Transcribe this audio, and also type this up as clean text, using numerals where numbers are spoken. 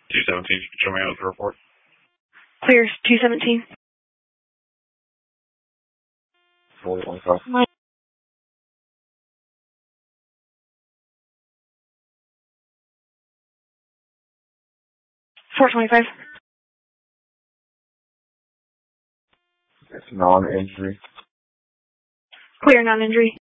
217, show me out the report. Clear, 217. 415. 425. It's non-injury. Clear, non-injury.